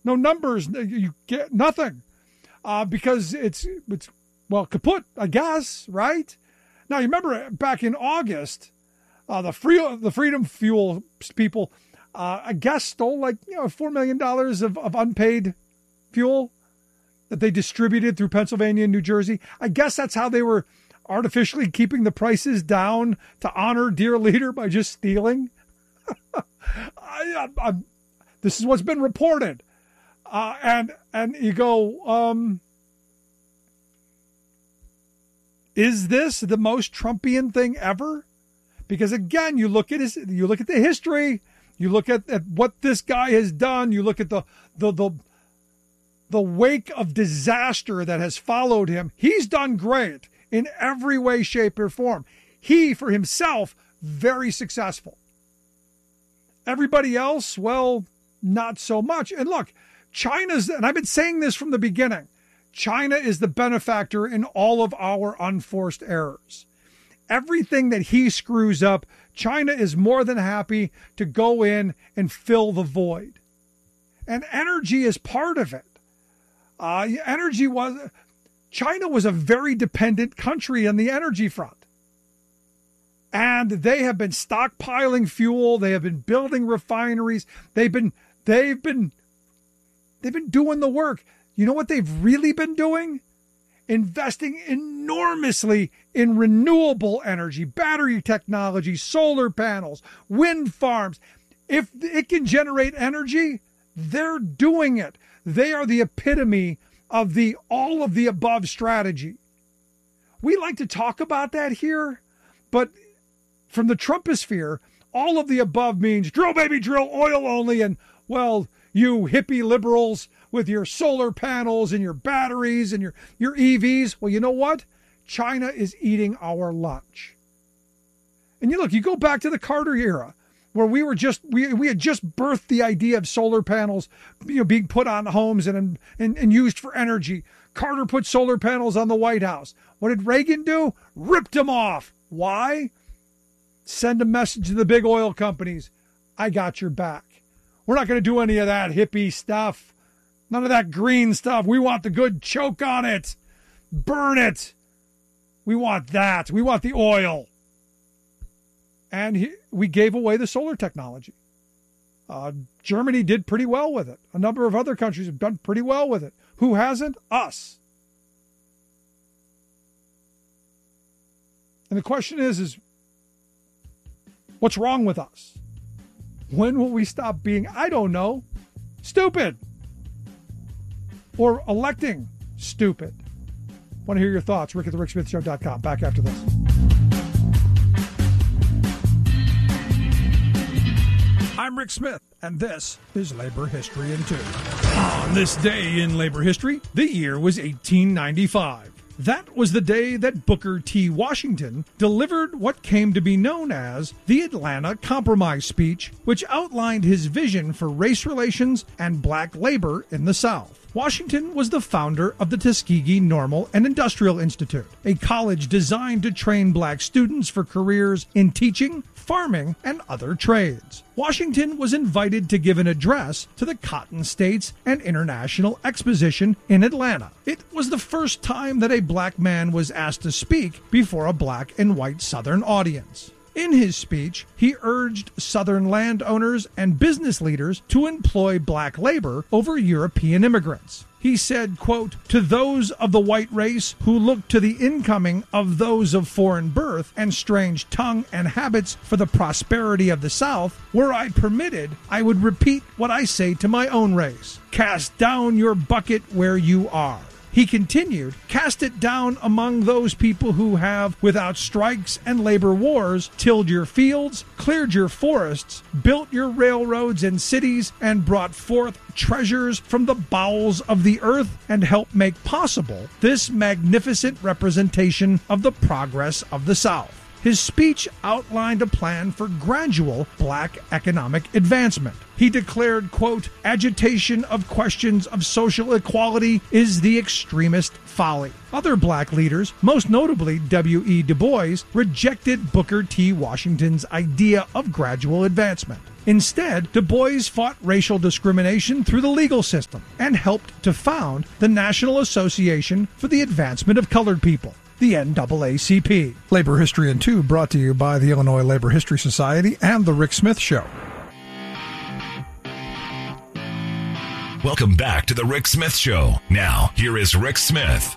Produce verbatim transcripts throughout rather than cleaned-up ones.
no numbers. You get nothing uh, because it's, it's, well, kaput, I guess, right? Now, you remember back in August, uh, the free, the Freedom Fuel people, uh, I guess, stole like, you know, four million dollars of, of unpaid fuel that they distributed through Pennsylvania and New Jersey. I guess that's how they were artificially keeping the prices down to honor dear leader by just stealing. I, I, I, this is what's been reported. Uh, and, and you go, um, is this the most Trumpian thing ever? Because again, you look at his, you look at the history, you look at, at what this guy has done, you look at the, the, the, the wake of disaster that has followed him. He's done great in every way, shape, or form. He, for himself, very successful. Everybody else, well, not so much. And look, China's, and I've been saying this from the beginning, China is the benefactor in all of our unforced errors. Everything that he screws up, China is more than happy to go in and fill the void. And energy is part of it. Uh, energy was, China was a very dependent country on the energy front. And they have been stockpiling fuel. They have been building refineries. They've been, they've been, they've been doing the work. You know what they've really been doing? Investing enormously in renewable energy, battery technology, solar panels, wind farms. If it can generate energy, they're doing it. They are the epitome of the all of the above strategy. We like to talk about that here, but from the Trumposphere, all of the above means drill, baby, drill, oil only, and, well, you hippie liberals with your solar panels and your batteries and your, your E Vs, well, you know what? China is eating our lunch. And you look, you go back to the Carter era, where we were just, we, we had just birthed the idea of solar panels, you know, being put on homes and, and, and used for energy. Carter put solar panels on the White House. What did Reagan do? Ripped them off. Why? Send a message to the big oil companies. I got your back. We're not going to do any of that hippie stuff. None of that green stuff. We want the good choke on it. Burn it. We want that. We want the oil. And he, we gave away the solar technology. Uh, Germany did pretty well with it. A number of other countries have done pretty well with it. Who hasn't? Us. And the question is, is what's wrong with us? When will we stop being, I don't know, stupid? Or electing stupid? Want to hear your thoughts? Rick at the Rick Smith Show dot com. Back after this. I'm Rick Smith, and this is Labor History in Two. On this day in labor history, the year was eighteen ninety-five. That was the day that Booker T. Washington delivered what came to be known as the Atlanta Compromise speech, which outlined his vision for race relations and black labor in the South. Washington was the founder of the Tuskegee Normal and Industrial Institute, a college designed to train black students for careers in teaching, farming, and other trades. Washington was invited to give an address to the Cotton States and International Exposition in Atlanta. It was the first time that a black man was asked to speak before a black and white Southern audience. In his speech, he urged Southern landowners and business leaders to employ black labor over European immigrants. He said, quote, "To those of the white race who look to the incoming of those of foreign birth and strange tongue and habits for the prosperity of the South, were I permitted, I would repeat what I say to my own race. Cast down your bucket where you are." He continued, "Cast it down among those people who have, without strikes and labor wars, tilled your fields, cleared your forests, built your railroads and cities, and brought forth treasures from the bowels of the earth, and helped make possible this magnificent representation of the progress of the South." His speech outlined a plan for gradual black economic advancement. He declared, quote, agitation of questions of social equality is the extremist folly. Other black leaders, most notably W E Du Bois, rejected Booker T. Washington's idea of gradual advancement. Instead, Du Bois fought racial discrimination through the legal system and helped to found the National Association for the Advancement of Colored People, the N double A C P. Labor History in Two, brought to you by the Illinois Labor History Society and The Rick Smith Show. Welcome back to The Rick Smith Show. Now, here is Rick Smith.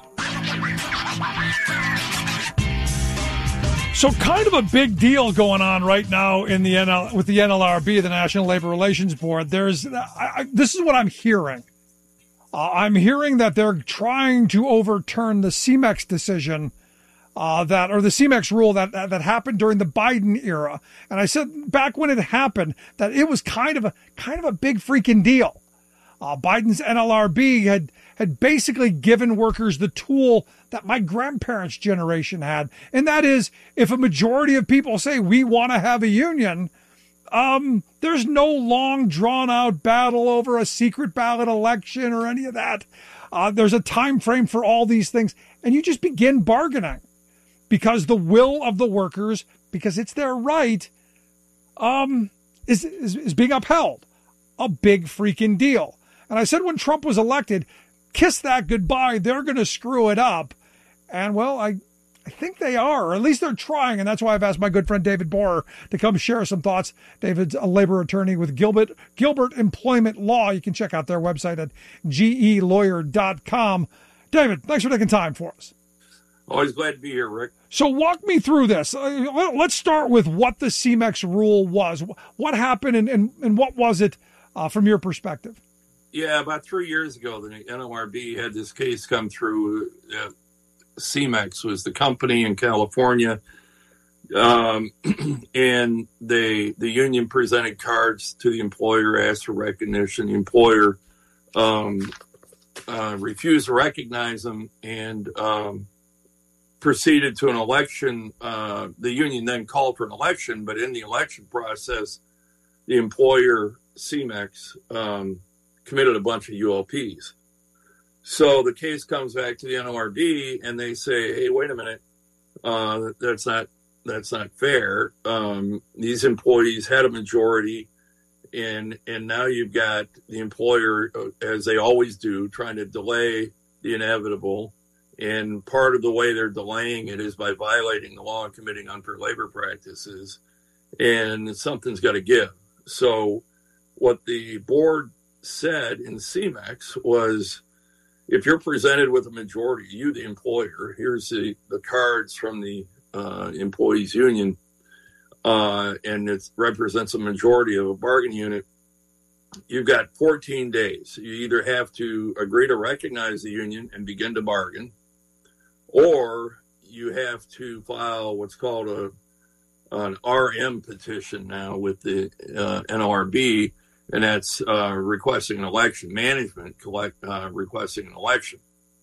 So kind of a big deal going on right now in the N L, with the N L R B, the National Labor Relations Board. There's I, I, this is what I'm hearing. Uh, I'm hearing that they're trying to overturn the C M E X decision uh, that, or the C M E X rule that, that that happened during the Biden era. And I said back when it happened that it was kind of a kind of a big freaking deal. Uh, Biden's N L R B had had basically given workers the tool that my grandparents' generation had, and that is, if a majority of people say we want to have a union, um, there's no long, drawn-out battle over a secret ballot election or any of that. Uh, there's a time frame for all these things, and you just begin bargaining because the will of the workers, because it's their right, um, is, is, is being upheld. A big freaking deal. And I said when Trump was elected, kiss that goodbye, they're going to screw it up. And, well, I I think they are, or at least they're trying, and that's why I've asked my good friend David Borer to come share some thoughts. David's a labor attorney with Gilbert, Gilbert Employment Law. You can check out their website at G E lawyer dot com. David, thanks for taking time for us. Always glad to be here, Rick. So walk me through this. Uh, let's start with what the C M E X rule was. What happened, and, and, and what was it uh, from your perspective? Yeah, about three years ago, the N L R B had this case come through. Uh, C M E X was the company in California, um, and they the union presented cards to the employer, asked for recognition. The employer um, uh, refused to recognize them and um, proceeded to an election. Uh, the union then called for an election, but in the election process, the employer, C M E X, um, committed a bunch of U L Ps. So the case comes back to the N L R B, and they say, "Hey, wait a minute, uh, that's not that's not fair. Um, these employees had a majority, and and now you've got the employer, as they always do, trying to delay the inevitable. And part of the way they're delaying it is by violating the law and committing unfair labor practices. And something's got to give." So what the board said in C M E X was, if you're presented with a majority, you, the employer, here's the, the cards from the uh, employees union, uh, and it represents a majority of a bargain unit, you've got fourteen days. You either have to agree to recognize the union and begin to bargain, or you have to file what's called a an R M petition now with the uh, N L R B, and that's uh, requesting an election, management collect, uh, requesting an election.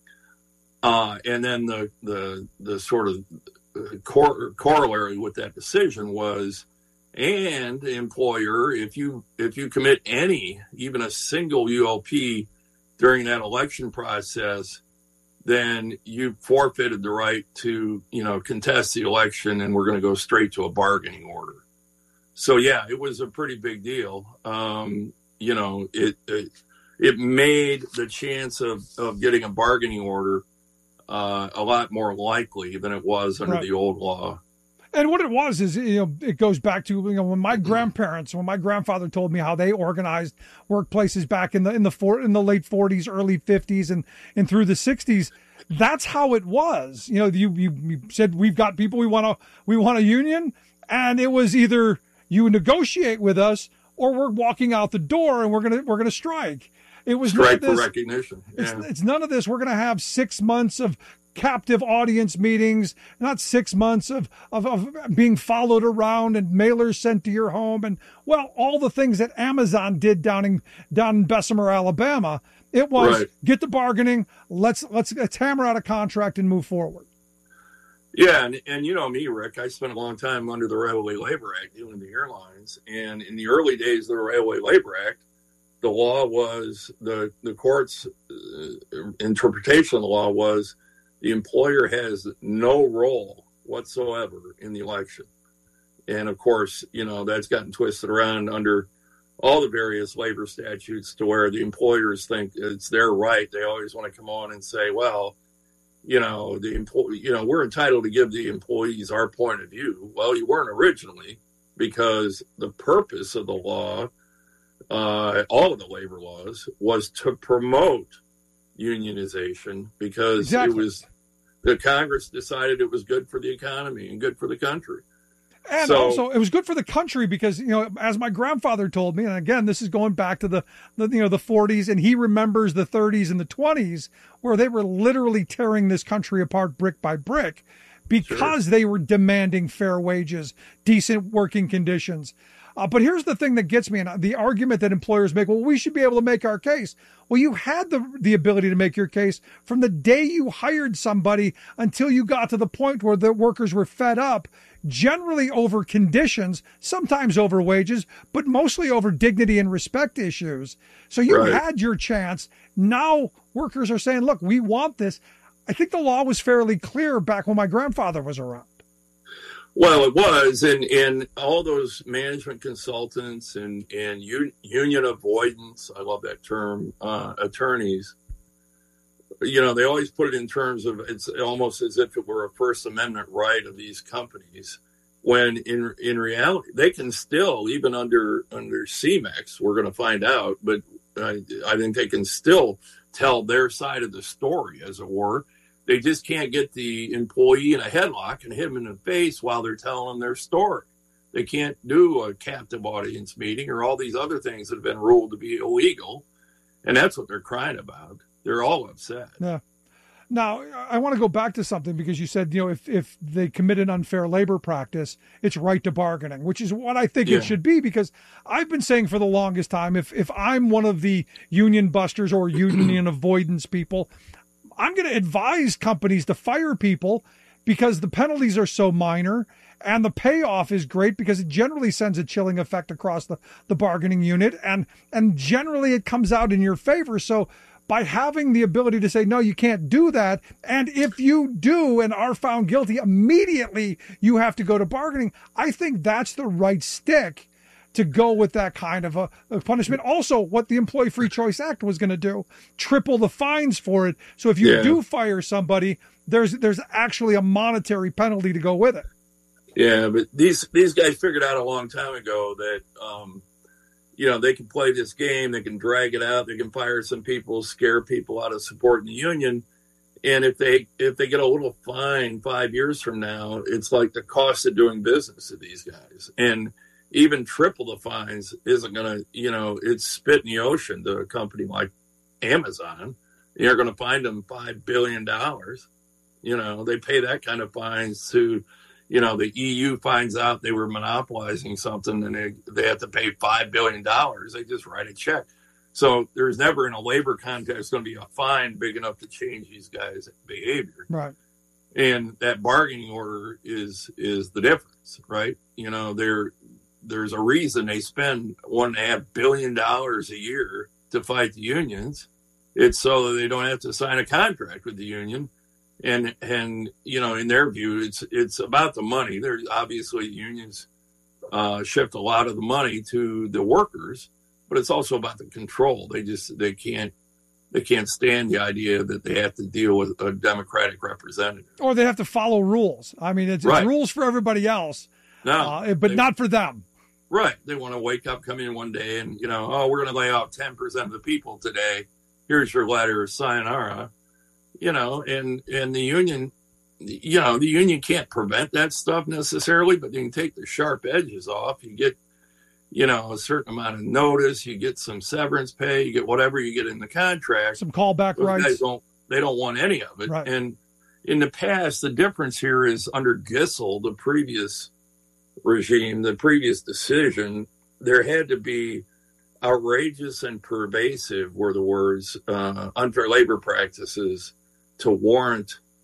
Uh, and then the, the, the sort of cor- corollary with that decision was, and employer, if you, if you commit any, even a single U L P during that election process, then you forfeited the right to, you know, contest the election, and we're going to go straight to a bargaining order. So, yeah, it was a pretty big deal. Um, you know, it, it it made the chance of, of getting a bargaining order uh, a lot more likely than it was under right. the old law. And what it was is, you know, it goes back to, you know, when my grandparents, when my grandfather told me how they organized workplaces back in the in the for, in the late forties, early fifties, and and through the sixties. That's how it was. You know, you you, you said we've got people we want to we want a union, and it was either you negotiate with us, or we're walking out the door and we're gonna we're gonna strike. It was strike none of this, for recognition. Yeah. It's, it's none of this. We're gonna have six months of captive audience meetings, not six months of, of of being followed around and mailers sent to your home, and well, all the things that Amazon did down in down in Bessemer, Alabama. It was right. Get the bargaining. Let's let's let's hammer out a contract and move forward. Yeah, and, and you know me, Rick, I spent a long time under the Railway Labor Act dealing with the airlines. And in the early days of the Railway Labor Act, the law was, the, the court's uh, interpretation of the law was the employer has no role whatsoever in the election. And of course, you know, that's gotten twisted around under all the various labor statutes to where the employers think it's their right. They always want to come on and say, well, you know, the employee, you know, we're entitled to give the employees our point of view. Well, you weren't originally, because the purpose of the law, uh, all of the labor laws, was to promote unionization, because exactly. it was, the Congress decided it was good for the economy and good for the country. And so, also, it was good for the country because, you know, as my grandfather told me, and again, this is going back to the, the you know, the forties, and he remembers the thirties and the twenties where they were literally tearing this country apart brick by brick because sure. they were demanding fair wages, decent working conditions. Uh, but here's the thing that gets me, and the argument that employers make, well, we should be able to make our case. Well, you had the the ability to make your case from the day you hired somebody until you got to the point where the workers were fed up, generally over conditions, sometimes over wages, but mostly over dignity and respect issues. So you right. had your chance. Now workers are saying, look, we want this. I think the law was fairly clear back when my grandfather was around. Well, it was, and, and all those management consultants and, and un, union avoidance, I love that term, uh, attorneys, you know, they always put it in terms of it's almost as if it were a First Amendment right of these companies, when in in reality, they can still, even under under C M E X, we're going to find out, but I, I think they can still tell their side of the story, as it were. They just can't get the employee in a headlock and hit him in the face while they're telling their story. They can't do a captive audience meeting or all these other things that have been ruled to be illegal. And that's what they're crying about. They're all upset. Yeah. Now, I want to go back to something because you said, you know, if, if they commit an unfair labor practice, it's right to bargaining, which is what I think yeah. it should be, because I've been saying for the longest time, if, if I'm one of the union busters or union avoidance people, I'm going to advise companies to fire people because the penalties are so minor and the payoff is great because it generally sends a chilling effect across the, the bargaining unit. And, and generally it comes out in your favor. So by having the ability to say, no, you can't do that, and if you do and are found guilty, immediately you have to go to bargaining, I think that's the right stick to go with that kind of a, a punishment. Also, what the Employee Free Choice Act was going to do, triple the fines for it. So if you yeah. do fire somebody, there's there's actually a monetary penalty to go with it. Yeah, but these these guys figured out a long time ago that, um, you know, they can play this game, they can drag it out, they can fire some people, scare people out of supporting the union. And if they if they get a little fine five years from now, it's like the cost of doing business of these guys. And even triple the fines isn't going to, you know, it's spit in the ocean to a company like Amazon. You're going to find them five billion dollars. You know, they pay that kind of fines to, you know, the E U finds out they were monopolizing something and they, they have to pay five billion dollars. They just write a check. So there's never in a labor context going to be a fine big enough to change these guys' behavior. Right. And that bargaining order is is the difference, right? You know, they're there's a reason they spend one and a half billion dollars a year to fight the unions. It's so that they don't have to sign a contract with the union. And, and, you know, in their view, it's, it's about the money. There's obviously unions uh, shift a lot of the money to the workers, but it's also about the control. They just, they can't, they can't stand the idea that they have to deal with a Democratic representative. Or they have to follow rules. I mean, it's, right. it's rules for everybody else, no, uh, but they, not for them. Right. They want to wake up, come in one day and, you know, oh, we're going to lay off ten percent of the people today. Here's your letter, sayonara. You know, and, and the union, you know, the union can't prevent that stuff necessarily, but you can take the sharp edges off. You get, you know, a certain amount of notice, you get some severance pay, you get whatever you get in the contract. Some callback Those rights. Guys don't, they don't want any of it. Right. And in the past, the difference here is under Gissel, the previous regime, the previous decision, there had to be outrageous and pervasive were the words, uh, unfair labor practices to warrant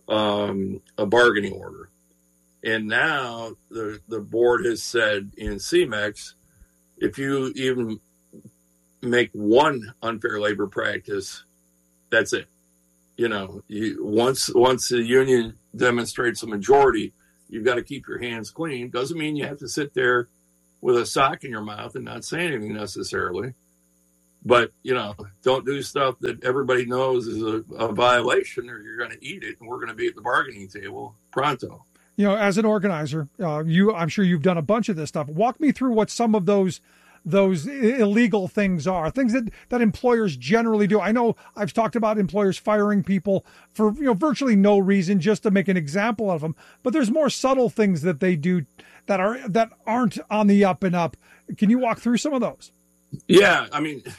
um, a bargaining order. And now the the board has said in C M E X, if you even make one unfair labor practice, that's it. You know, you, once once the union demonstrates a majority, you've got to keep your hands clean. Doesn't mean you have to sit there with a sock in your mouth and not say anything necessarily. But, you know, don't do stuff that everybody knows is a, a violation, or you're going to eat it, and we're going to be at the bargaining table pronto. You know, as an organizer, uh, you I'm sure you've done a bunch of this stuff. Walk me through what some of those those illegal things are, things that, that employers generally do. I know I've talked about employers firing people for, you know, virtually no reason, just to make an example of them. But there's more subtle things that they do that are that aren't on the up and up. Can you walk through some of those? Yeah, I mean,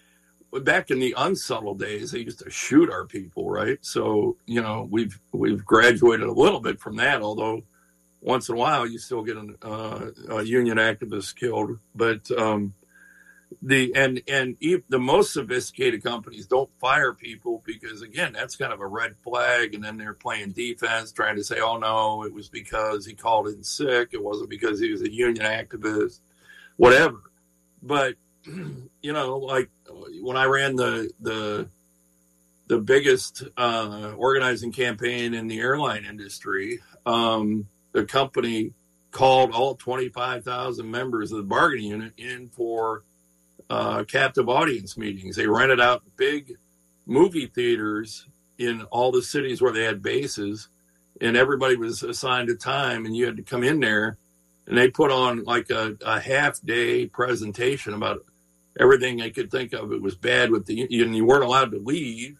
back in the unsubtle days, they used to shoot our people, right? So, you know, we've we've graduated a little bit from that, although once in a while you still get an, uh, a union activist killed. But um, the and and e- the most sophisticated companies don't fire people because, again, that's kind of a red flag. And then they're playing defense, trying to say, oh, no, it was because he called in sick. It wasn't because he was a union activist, whatever. But, you know, like when I ran the the the biggest uh, organizing campaign in the airline industry, um, the company called all twenty-five thousand members of the bargaining unit in for uh, captive audience meetings. They rented out big movie theaters in all the cities where they had bases, and everybody was assigned a time, and you had to come in there, and they put on like a, a half day presentation about everything they could think of. It was bad with the, and you weren't allowed to leave.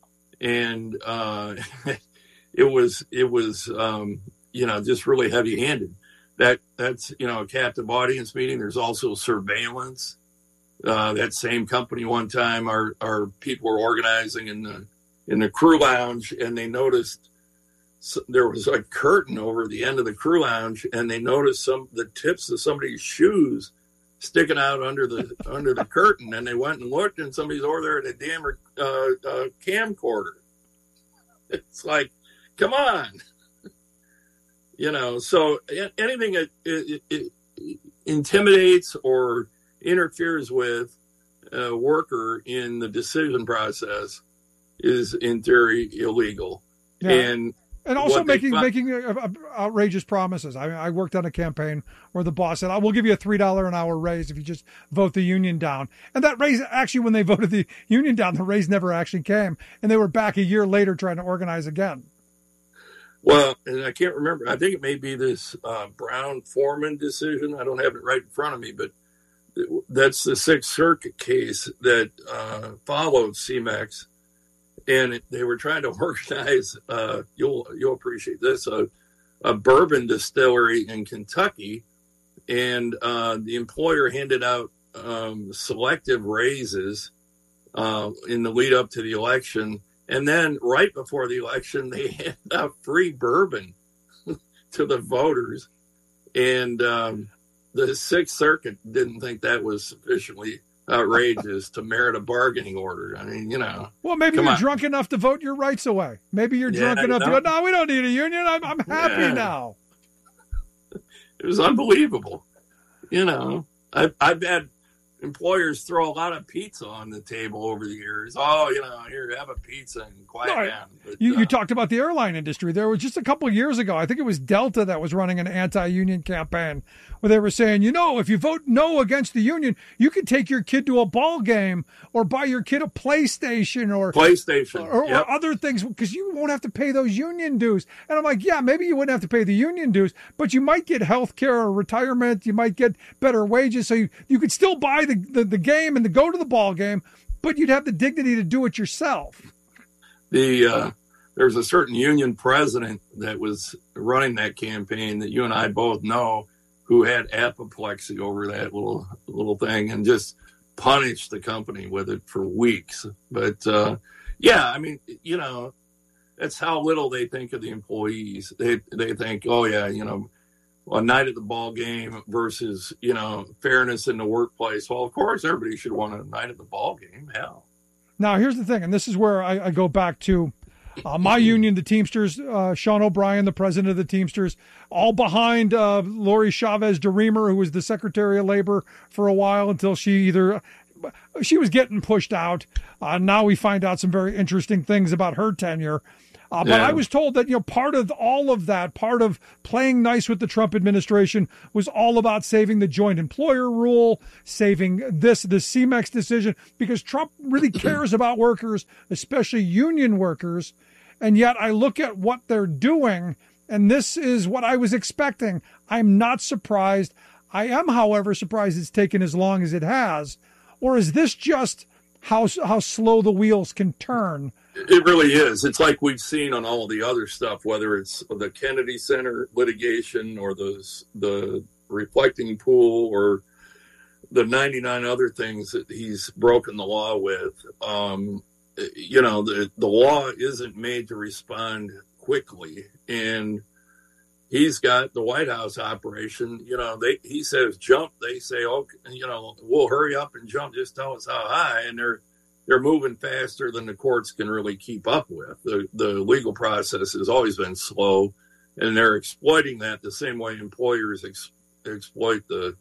And uh, it was, it was, um, you know, just really heavy handed. That that's, you know, a captive audience meeting. There's also surveillance. Uh, that same company one time, our, our people were organizing in the, in the crew lounge, and they noticed so there was a curtain over the end of the crew lounge, and they noticed some, the tips of somebody's shoes sticking out under the under the curtain, and they went and looked, and somebody's over there at a damn uh, uh, camcorder. It's like, come on, you know. So anything that it, it, it intimidates or interferes with a worker in the decision process is, in theory, illegal. Yeah. And And also making find- making outrageous promises. I, I worked on a campaign where the boss said, I will give you a three dollars an hour raise if you just vote the union down. And that raise, actually, when they voted the union down, the raise never actually came. And they were back a year later trying to organize again. Well, and I can't remember. I think it may be this uh, Brown-Foreman decision. I don't have it right in front of me, but that's the Sixth Circuit case that uh, followed C M E X. And it, they were trying to organize, uh, you'll you'll appreciate this, a, a bourbon distillery in Kentucky. And uh, the employer handed out um, selective raises uh, in the lead up to the election. And then right before the election, they handed out free bourbon to the voters. And um, the Sixth Circuit didn't think that was sufficiently outrageous to merit a bargaining order. I mean, you know. Well, maybe you're on. drunk enough to vote your rights away. Maybe you're yeah, drunk enough to go, no, we don't need a union. I'm, I'm happy yeah. now. It was unbelievable. You know, I've, I've had employers throw a lot of pizza on the table over the years. Oh, you know, here, have a pizza and quiet no, down. But, you, uh, you talked about the airline industry. There was just a couple of years ago, I think it was Delta that was running an anti-union campaign where they were saying, you know, if you vote no against the union, you can take your kid to a ball game or buy your kid a PlayStation or PlayStation or, yep. or other things because you won't have to pay those union dues. And I'm like, yeah, maybe you wouldn't have to pay the union dues, but you might get health care or retirement. You might get better wages. So you, you could still buy the, the, the game and to go to the ball game, but you'd have the dignity to do it yourself. The uh, there's a certain union president that was running that campaign that you and I both know, who had apoplexy over that little little thing and just punished the company with it for weeks. But uh, yeah, I mean, you know, that's how little they think of the employees. They they think, oh yeah, you know, a night at the ball game versus, you know, fairness in the workplace. Well, of course, everybody should want a night at the ball game. Hell. Now, here's the thing, and this is where I, I go back to Uh, my union, the Teamsters, uh, Sean O'Brien, the president of the Teamsters, all behind uh, Lori Chavez DeReamer, who was the Secretary of Labor for a while until she either she was getting pushed out. Uh, now we find out some very interesting things about her tenure. Uh, but Yeah. I was told that, you know, part of all of that, part of playing nice with the Trump administration was all about saving the joint employer rule, saving this, the C M E X decision, because Trump really cares about workers, especially union workers. And yet I look at what they're doing, and this is what I was expecting. I'm not surprised. I am, however, surprised it's taken as long as it has. Or is this just how how slow the wheels can turn? It really is. It's like we've seen on all the other stuff, whether it's the Kennedy Center litigation or those the reflecting pool or the ninety-nine other things that he's broken the law with. Um, you know, the the law isn't made to respond quickly, and he's got the White House operation. You know, they he says jump, they say, okay, you know, we'll hurry up and jump. Just tell us how high, and they're they're moving faster than the courts can really keep up with. The the legal process has always been slow, and they're exploiting that the same way employers ex, exploit the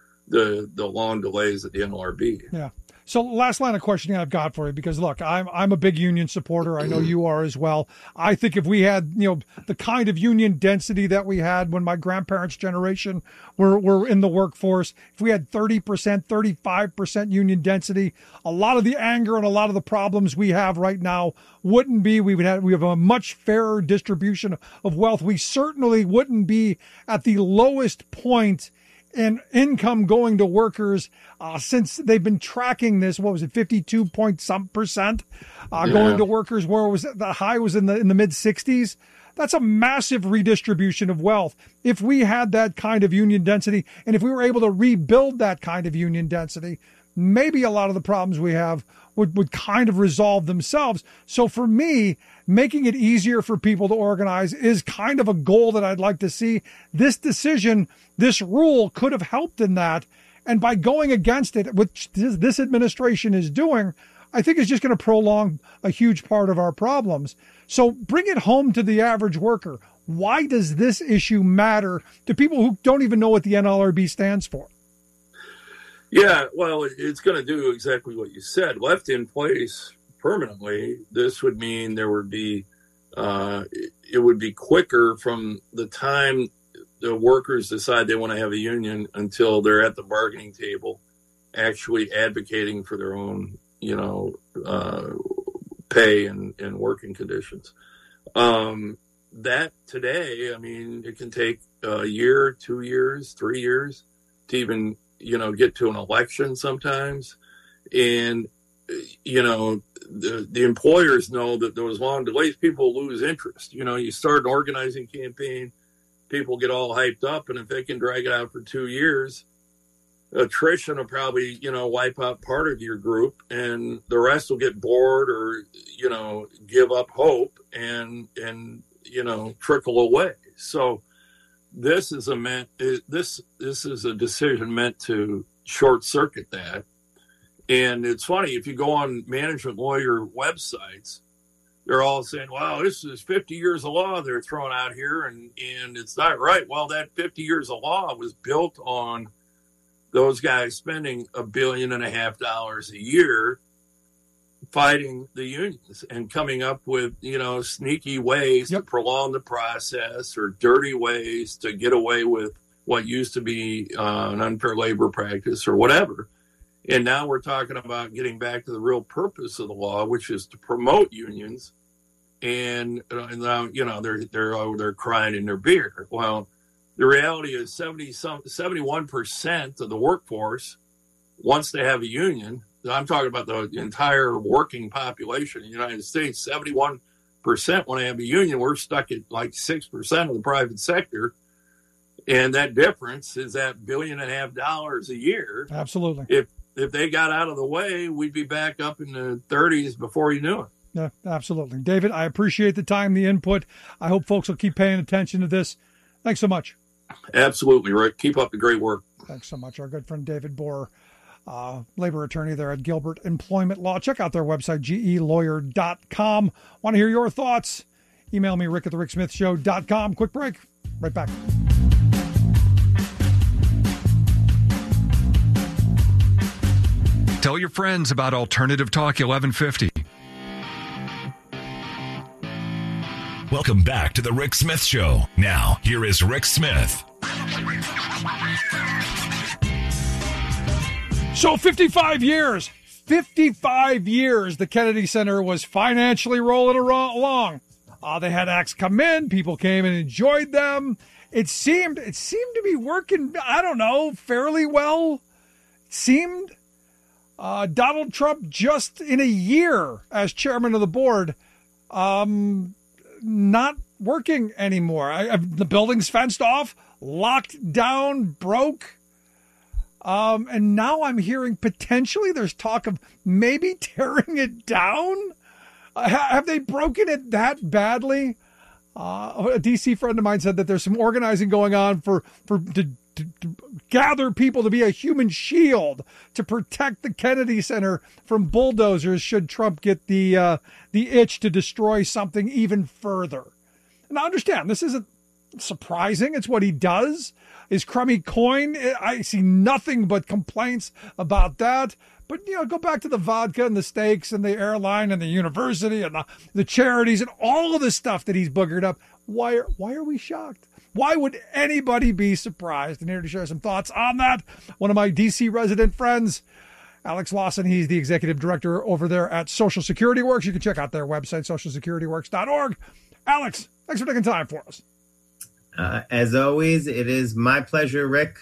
the the long delays at the N L R B. Yeah. So last line of questioning I've got for you, because look, I'm I'm a big union supporter. I know you are as well. I think if we had, you know, the kind of union density that we had when my grandparents' generation were, were in the workforce, if we had thirty percent, thirty-five percent union density, a lot of the anger and a lot of the problems we have right now wouldn't be. We would have we have a much fairer distribution of wealth. We certainly wouldn't be at the lowest point in income going to workers uh, since they've been tracking this. What was it, fifty-two point some percent uh, Yeah. going to workers? Where was it? The high was in the in the mid sixties. That's a massive redistribution of wealth. If we had that kind of union density, and if we were able to rebuild that kind of union density, maybe a lot of the problems we have would, would kind of resolve themselves. So for me, making it easier for people to organize is kind of a goal that I'd like to see. This decision, this rule could have helped in that. And by going against it, which this administration is doing, I think is just going to prolong a huge part of our problems. So bring it home to the average worker. Why does this issue matter to people who don't even know what the N L R B stands for? Yeah, well, it's going to do exactly what you said. Left in place permanently, this would mean there would be, uh, it would be quicker from the time the workers decide they want to have a union until they're at the bargaining table, actually advocating for their own, you know, uh, pay and, and working conditions. Um, that today, I mean, it can take a year, two years, three years to even, you know, get to an election sometimes. And, you know, the, the employers know that those long delays, people lose interest. You know, you start an organizing campaign, people get all hyped up, and if they can drag it out for two years, attrition will probably, you know, wipe out part of your group, and the rest will get bored or, you know, give up hope and, and, you know, trickle away. So this is a meant, this, this is a decision meant to short circuit that. And it's funny, if you go on management lawyer websites, they're all saying, wow, this is fifty years of law they're throwing out here, and, and it's not right. Well, that fifty years of law was built on those guys spending a billion and a half dollars a year fighting the unions and coming up with, you know, sneaky ways Yep. to prolong the process or dirty ways to get away with what used to be uh, an unfair labor practice or whatever. And now we're talking about getting back to the real purpose of the law, which is to promote unions. And, uh, and now, you know, they're they're oh, they're crying in their beer. Well, the reality is seventy some seventy-one percent of the workforce wants to have a union. I'm talking about the entire working population in the United States. seventy-one percent want to have a union. We're stuck at like six percent of the private sector. And that difference is that billion and a half dollars a year. Absolutely. If if they got out of the way, we'd be back up in the thirties before you knew it. Yeah, absolutely. David, I appreciate the time, the input. I hope folks will keep paying attention to this. Thanks so much. Absolutely, Rick. Keep up the great work. Thanks so much. Our good friend David Borer uh, labor attorney there at Gilbert Employment Law. Check out their website, G E lawyer dot com. Want to hear your thoughts? Email me, rick at the rick smith show dot com. Quick break. Right back. Tell your friends about Alternative Talk eleven fifty. Welcome back to the Rick Smith Show. Now, here is Rick Smith. So fifty-five years, fifty-five years, the Kennedy Center was financially rolling along. Uh, they had acts come in, people came and enjoyed them. It seemed, it seemed to be working, I don't know, fairly well. It seemed uh, Donald Trump, just in a year as chairman of the board, um, not working anymore. I, I, the building's fenced off, locked down, broke. Um, and now I'm hearing potentially there's talk of maybe tearing it down. Uh, have they broken it that badly? Uh, a D C friend of mine said that there's some organizing going on for, for to, to, to gather people to be a human shield to protect the Kennedy Center from bulldozers should Trump get the uh, the itch to destroy something even further. And I understand this isn't surprising. It's what he does. His crummy coin, I see nothing but complaints about that. But, you know, go back to the vodka and the steaks and the airline and the university and the, the charities and all of the stuff that he's boogered up. Why are, why are we shocked? Why would anybody be surprised? And here to share some thoughts on that, one of my D C resident friends, Alex Lawson. He's the executive director over there at Social Security Works. You can check out their website, social security works dot org. Alex, thanks for taking time for us. Uh, as always, it is my pleasure, Rick.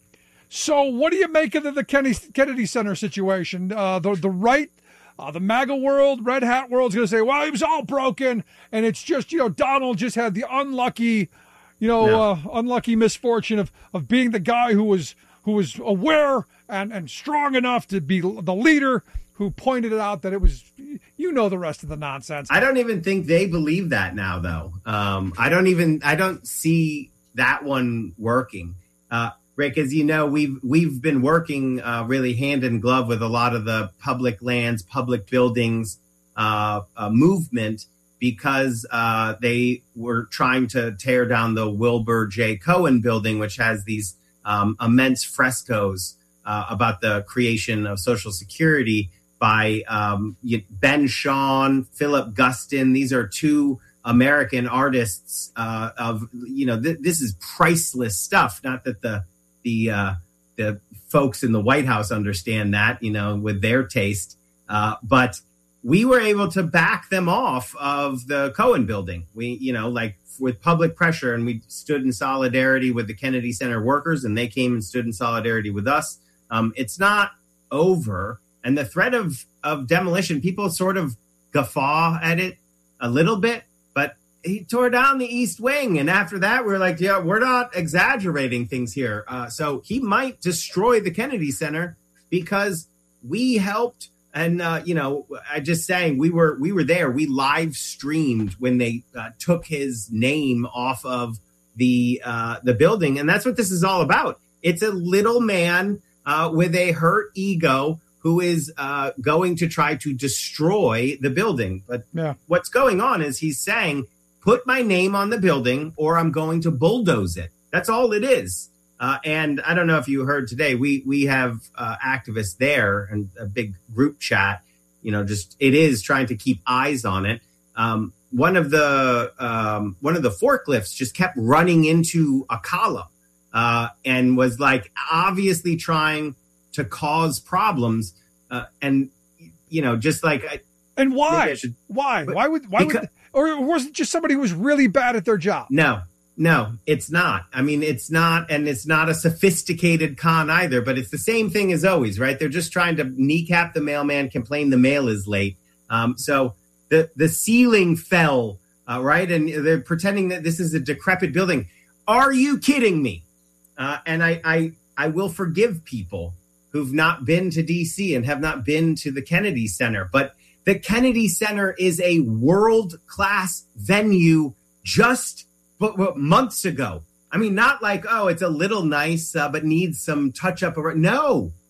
So what do you make of the, the Kennedy, Kennedy Center situation? Uh, the, the right, uh, the MAGA world, Red Hat world is going to say, well, it was all broken. And it's just, you know, Donald just had the unlucky, you know, No. uh, unlucky misfortune of, of being the guy who was who was aware and, and strong enough to be the leader who pointed it out that it was, you know, the rest of the nonsense. I don't even think they believe that now, though. Um, I don't even, I don't see that one working. Uh, Rick, as you know, we've, we've been working uh, really hand in glove with a lot of the public lands, public buildings uh, uh, movement because uh, they were trying to tear down the Wilbur J. Cohen building, which has these um, immense frescoes uh, about the creation of Social Security by um, Ben Shahn, Philip Guston. These are two American artists uh, of, you know, th- this is priceless stuff. Not that the the uh, the folks in the White House understand that, you know, with their taste. Uh, but we were able to back them off of the Cohen building. We, you know, like with public pressure, and we stood in solidarity with the Kennedy Center workers, and they came and stood in solidarity with us. Um, it's not over. And the threat of, of demolition, people sort of guffaw at it a little bit, but he tore down the East Wing. And after that, we we're like, yeah, we're not exaggerating things here. Uh, so he might destroy the Kennedy Center because we helped. And, uh, you know, I just saying we were we were there. We live streamed when they uh, took his name off of the uh, the building. And that's what this is all about. It's a little man uh, with a hurt ego who is uh, going to try to destroy the building. But yeah. What's going on is he's saying, put my name on the building or I'm going to bulldoze it. That's all it is. Uh, and I don't know if you heard today, we we have uh, activists there and a big group chat, you know, just it is trying to keep eyes on it. Um, one of the um, one of the forklifts just kept running into a column uh, and was like obviously trying to cause problems. Uh, and, you know, just like. I, and why? Should, why? Why would, why because, would, or was it just somebody who was really bad at their job? No, no, it's not. I mean, it's not. And it's not a sophisticated con either, but it's the same thing as always, right? They're just trying to kneecap the mailman, complain the mail is late. Um, so the, the ceiling fell, uh, right? And they're pretending that this is a decrepit building. Are you kidding me? Uh, and I, I, I will forgive people who've not been to D C and have not been to the Kennedy Center. But the Kennedy Center is a world-class venue just but, but months ago. I mean, not like, oh, it's a little nice, uh, but needs some touch-up. No,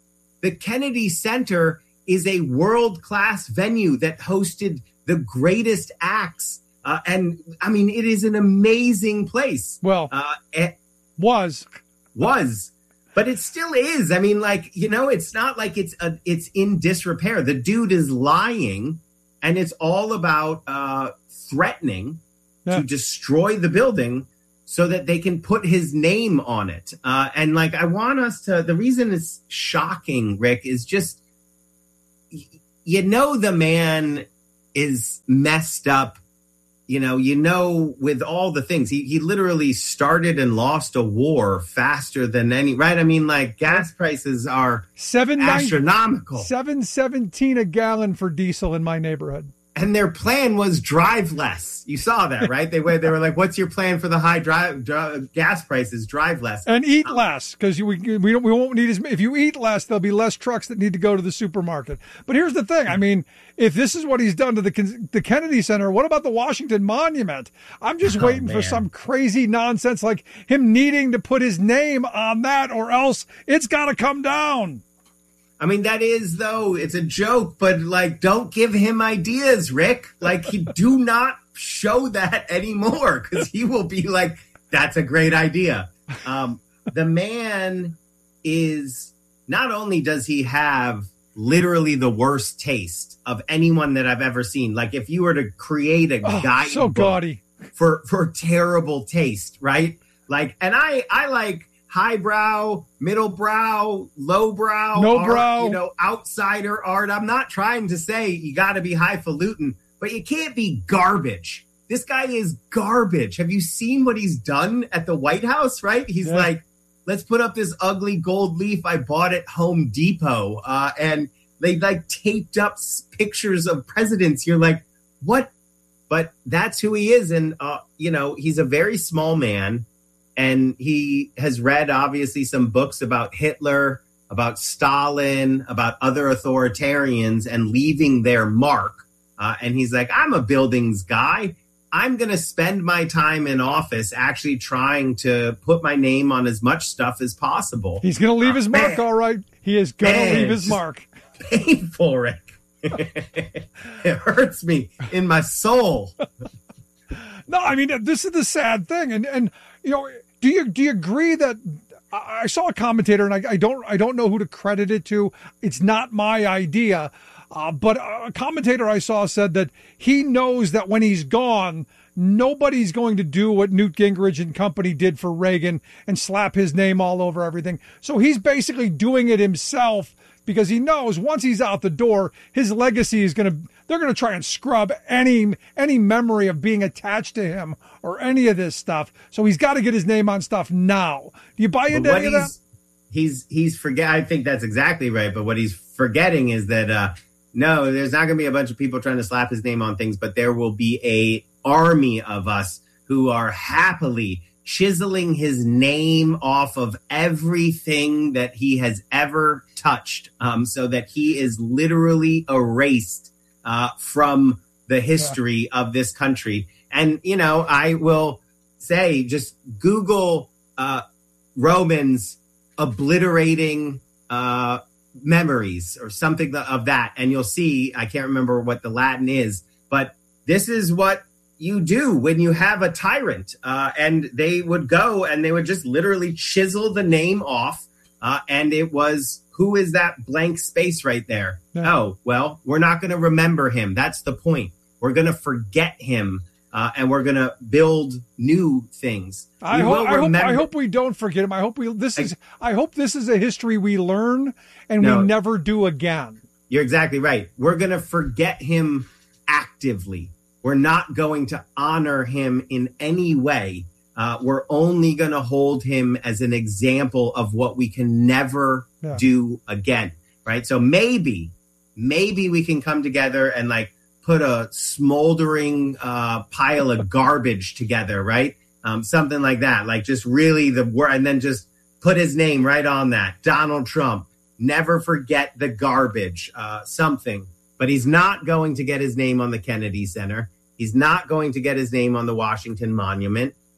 the Kennedy Center is a world-class venue that hosted the greatest acts. Uh, and I mean, it is an amazing place. Well, uh, it was, was, but it still is. I mean, like, you know, it's not like it's a, it's in disrepair. The dude is lying, and it's all about uh, threatening yeah. to destroy the building so that they can put his name on it. Uh, and like, I want us to, the reason it's shocking, Rick, is just, you know, the man is messed up. You know, you know, with all the things, he, he literally started and lost a war faster than any, right? I mean, like, gas prices are Seven astronomical. seven seventeen a gallon for diesel in my neighborhood. And their plan was drive less. You saw that, right? They were, they were like, what's your plan for the high drive, drive gas prices? Drive less. And eat um, less, because we, we, don't, we won't need as many. If you eat less, there'll be less trucks that need to go to the supermarket. But here's the thing. I mean, if this is what he's done to the, the Kennedy Center, what about the Washington Monument? I'm just oh, waiting man. for some crazy nonsense like him needing to put his name on that, or else it's got to come down. I mean, that is, though, it's a joke, but, like, don't give him ideas, Rick. Like, he do not show that anymore, because he will be like, that's a great idea. Um, the man is, not only does he have literally the worst taste of anyone that I've ever seen. Like, if you were to create a oh, guide so gaudy for, for terrible taste, right? Like, and I, I like... highbrow, middle brow, low brow, no art, brow, you know, outsider art. I'm not trying to say you got to be highfalutin, but you can't be garbage. This guy is garbage. Have you seen what he's done at the White House, right? He's yeah. like, let's put up this ugly gold leaf I bought at Home Depot. Uh, and they like taped up pictures of presidents. You're like, what? But that's who he is. And, uh, you know, he's a very small man. And he has read, obviously, some books about Hitler, about Stalin, about other authoritarians, and leaving their mark. Uh, and he's like, I'm a buildings guy. I'm going to spend my time in office actually trying to put my name on as much stuff as possible. He's going to leave his mark, all right. He is going to leave his mark. Painful, Rick. It hurts me in my soul. No, I mean, this is the sad thing. And, and you know, do you do you agree that I saw a commentator, and I, I don't I don't know who to credit it to. It's not my idea, uh, but a commentator I saw said that he knows that when he's gone, nobody's going to do what Newt Gingrich and company did for Reagan and slap his name all over everything. So he's basically doing it himself, because he knows once he's out the door, his legacy is going to, they're going to try and scrub any any memory of being attached to him or any of this stuff. So he's got to get his name on stuff now. Do you buy into any of that? He's, he's forget. I think that's exactly right. But what he's forgetting is that, uh, no, there's not going to be a bunch of people trying to slap his name on things, but there will be a army of us who are happily chiseling his name off of everything that he has ever touched, um, so that he is literally erased uh, from the history yeah. of this country. And, you know, I will say, just Google uh, Romans obliterating uh, memories or something of that, and you'll see, I can't remember what the Latin is, but this is what you do when you have a tyrant, uh, and they would go and they would just literally chisel the name off. Uh, and it was, who is that blank space right there? Yeah. Oh, well, we're not going to remember him. That's the point. We're going to forget him, uh, and we're going to build new things. I hope, I, hope, I hope we don't forget him. I hope we, this is, I, I hope this is a history we learn and no, we never do again. You're exactly right. We're going to forget him actively. We're not going to honor him in any way. Uh, we're only going to hold him as an example of what we can never yeah. do again, right? So maybe, maybe we can come together and like put a smoldering uh, pile of garbage together, right? Um, something like that, like just really the word, and then just put his name right on that. Donald Trump, never forget the garbage, uh, something. But he's not going to get his name on the Kennedy Center. He's not going to get his name on the Washington Monument.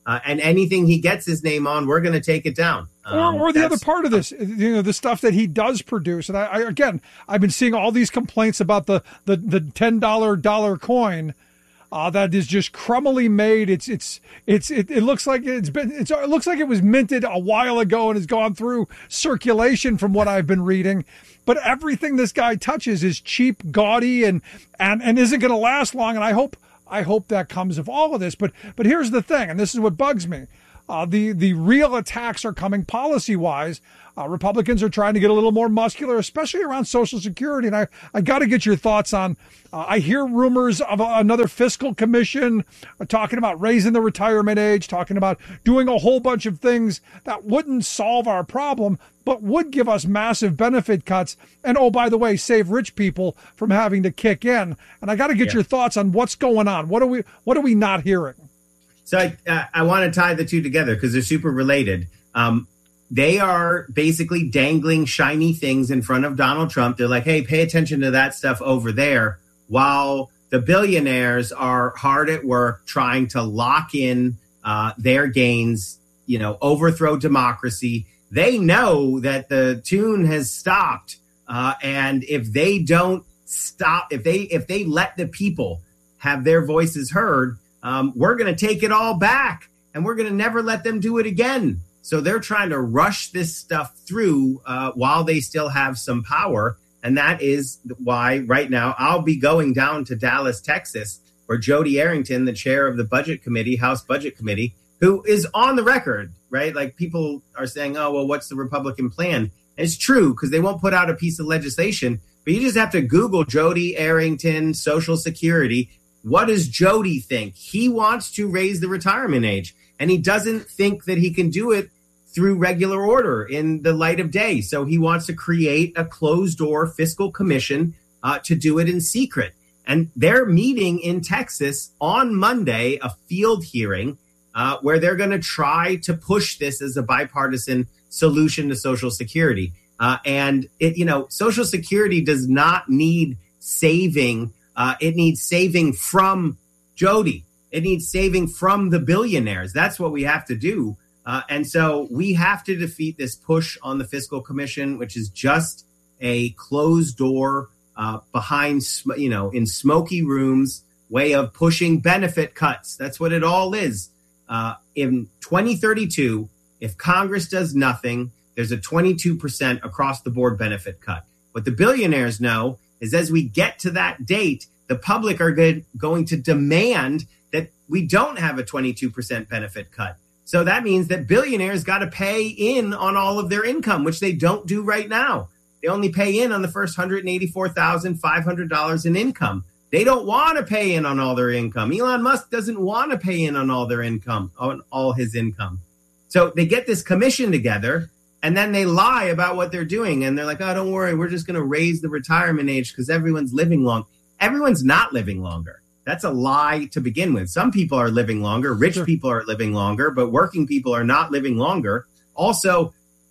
Uh, and anything he gets his name on, we're going to take it down. Um, or, or the other part of this, you know, the stuff that he does produce. And I, I again, I've been seeing all these complaints about the the, the ten dollar dollar coin uh, that is just crumbly made. It's it's it's it, it looks like it's been it's, it looks like it was minted a while ago and has gone through circulation from what I've been reading. But everything this guy touches is cheap, gaudy, and and and isn't going to last long. And I hope. I hope that comes of all of this. But but here's the thing, and this is what bugs me. Uh, the, the real attacks are coming policy-wise. Uh, Republicans are trying to get a little more muscular, especially around Social Security. And I, I got to get your thoughts on, uh, I hear rumors of a, another fiscal commission uh, talking about raising the retirement age, talking about doing a whole bunch of things that wouldn't solve our problem, but would give us massive benefit cuts. And, oh, by the way, save rich people from having to kick in. And I got to get yeah. your thoughts on what's going on. What are we, what are we not hearing? So I, uh, I want to tie the two together because they're super related. Um, they are basically dangling shiny things in front of Donald Trump. They're like, hey, pay attention to that stuff over there, while the billionaires are hard at work trying to lock in uh, their gains, you know, overthrow democracy. They know that the tune has stopped. Uh, and if they don't stop, if they if they let the people have their voices heard, um, we're going to take it all back and we're going to never let them do it again. So they're trying to rush this stuff through uh, while they still have some power. And that is why right now I'll be going down to Dallas, Texas, where Jody Arrington, the chair of the Budget Committee, House Budget Committee, who is on the record, right? Like people are saying, oh, well, what's the Republican plan? And it's true because they won't put out a piece of legislation, but you just have to Google Jody Arrington, Social Security. What does Jody think? He wants to raise the retirement age, and he doesn't think that he can do it through regular order in the light of day. So he wants to create a closed door fiscal commission uh, to do it in secret. And they're meeting in Texas on Monday, a field hearing uh, where they're going to try to push this as a bipartisan solution to Social Security. Uh, and, it, you know, Social Security does not need saving. Uh, it needs saving from Jody. It needs saving from the billionaires. That's what we have to do. Uh, and so we have to defeat this push on the fiscal commission, which is just a closed door uh, behind, sm- you know, in smoky rooms way of pushing benefit cuts. That's what it all is. Uh, in twenty thirty-two, if Congress does nothing, there's a twenty-two percent across the board benefit cut. What the billionaires know is as we get to that date, the public are good, going to demand that we don't have a twenty-two percent benefit cut. So that means that billionaires got to pay in on all of their income, which they don't do right now. They only pay in on the first one hundred eighty-four thousand five hundred dollars in income. They don't want to pay in on all their income. Elon Musk doesn't want to pay in on all their income, on all his income. So they get this commission together and then they lie about what they're doing. And they're like, oh, don't worry, we're just going to raise the retirement age because everyone's living long. Everyone's not living longer. That's a lie to begin with. Some people are living longer. Rich sure. people are living longer, but working people are not living longer. Also,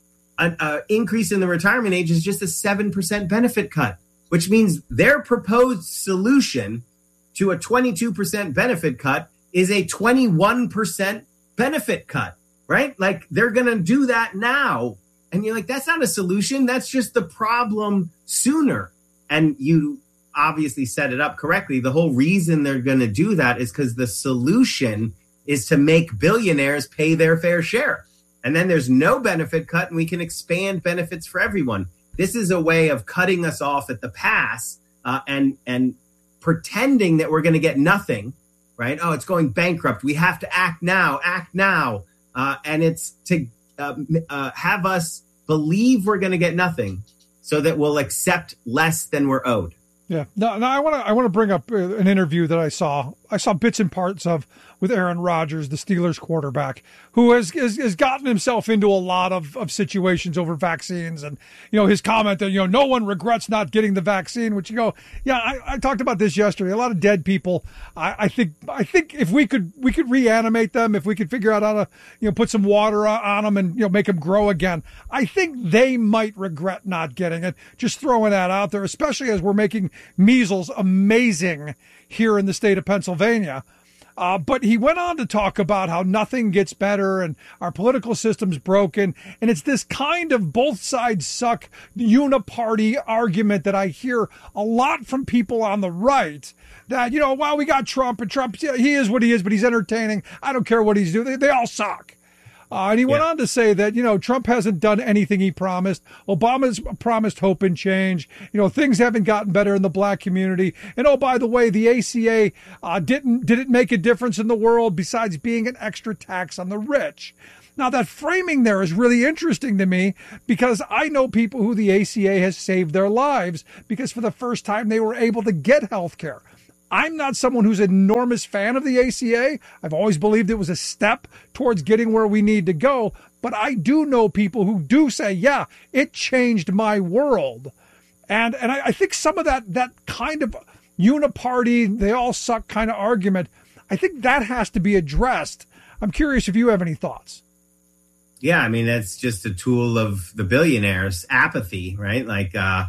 an uh, increase in the retirement age is just a seven percent benefit cut, which means their proposed solution to a twenty-two percent benefit cut is a twenty-one percent benefit cut, right? Like they're going to do that now. And you're like, that's not a solution. That's just the problem sooner. And you obviously set it up correctly. The whole reason they're going to do that is because the solution is to make billionaires pay their fair share. And then there's no benefit cut and we can expand benefits for everyone. This is a way of cutting us off at the pass uh, and, and pretending that we're going to get nothing, right? Oh, it's going bankrupt. We have to act now, act now. Uh, and it's to uh, uh, have us believe we're going to get nothing so that we'll accept less than we're owed. Yeah. No, no, I want to I want to bring up an interview that I saw. I saw bits and parts of with Aaron Rodgers, the Steelers quarterback, who has has, has gotten himself into a lot of, of situations over vaccines. And, you know, his comment that, you know, no one regrets not getting the vaccine, which you go, yeah, I, I talked about this yesterday. A lot of dead people. I, I think I think if we could we could reanimate them, if we could figure out how to, you know, put some water on them and, you know, make them grow again, I think they might regret not getting it. Just throwing that out there, especially as we're making measles amazing here in the state of Pennsylvania. Uh, but he went on to talk about how nothing gets better and our political system's broken. And it's this kind of both sides suck uniparty argument that I hear a lot from people on the right that, you know, well, we got Trump and Trump, he is what he is, but he's entertaining. I don't care what he's doing. They, they all suck. Uh, and he went yeah. on to say that, you know, Trump hasn't done anything he promised. Obama's promised hope and change. You know, things haven't gotten better in the black community. And, oh, by the way, the A C A uh, didn't didn't make a difference in the world besides being an extra tax on the rich. Now, that framing there is really interesting to me because I know people who the A C A has saved their lives because for the first time they were able to get health care. I'm not someone who's an enormous fan of the A C A. I've always believed it was a step towards getting where we need to go. But I do know people who do say, yeah, it changed my world. And and I, I think some of that that kind of uniparty, they all suck kind of argument, I think that has to be addressed. I'm curious if you have any thoughts. Yeah, I mean, that's just a tool of the billionaires' apathy, right? Like, uh,